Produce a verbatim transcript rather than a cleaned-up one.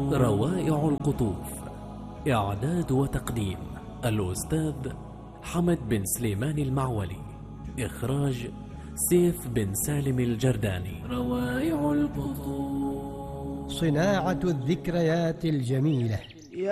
روائع القطوف. إعداد وتقديم الأستاذ حمد بن سليمان المعولي. إخراج سيف بن سالم الجرداني. روائع القطوف. صناعة الذكريات الجميلة.